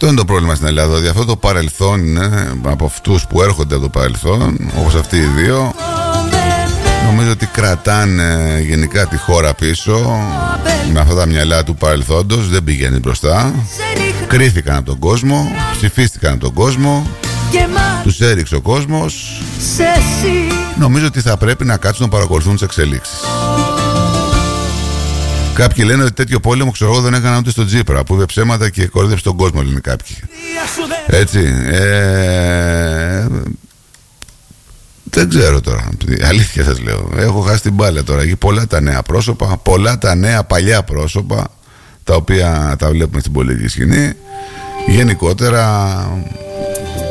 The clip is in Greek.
Αυτό είναι το πρόβλημα στην Ελλάδα, ότι αυτό το παρελθόν είναι από αυτούς που έρχονται από το παρελθόν, όπως αυτοί οι δύο. Νομίζω ότι κρατάνε γενικά τη χώρα πίσω με αυτά τα μυαλά του παρελθόντος. Δεν πηγαίνει μπροστά. Κρίθηκαν από τον κόσμο, ψηφίστηκαν από τον κόσμο, τους έριξε ο κόσμος. Νομίζω ότι θα πρέπει να κάτσουν να παρακολουθούν τις εξελίξεις. Κάποιοι λένε ότι τέτοιο πόλεμο, ξέρω εγώ, δεν έκαναν ούτε στον Τσίπρα, που είπε ψέματα και κορδέψε τον κόσμο, λένε κάποιοι. Έτσι. Δεν ξέρω τώρα. Αλήθεια σας λέω. Έχω χάσει την μπάλα τώρα. Έχει πολλά τα νέα πρόσωπα, πολλά τα νέα παλιά πρόσωπα, τα οποία τα βλέπουμε στην πολιτική σκηνή. Γενικότερα